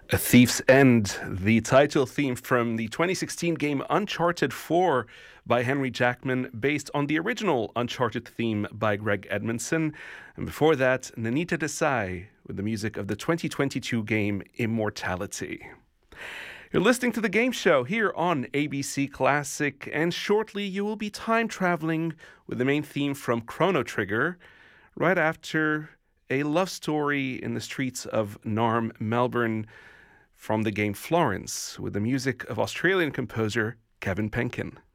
A Thief's End, the title theme from the 2016 game Uncharted 4 by Henry Jackman, based on the original Uncharted theme by Greg Edmondson. And before that, Nanita Desai with the music of the 2022 game Immortality. You're listening to The Game Show here on ABC Classic, and shortly you will be time traveling with the main theme from Chrono Trigger, right after a love story in the streets of Narm, Melbourne, from the game Florence, with the music of Australian composer Kevin Penkin.